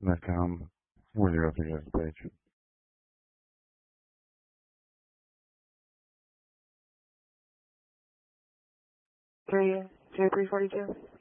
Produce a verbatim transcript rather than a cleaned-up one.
Netcom, four zero three S page. Three, two, three forty-two.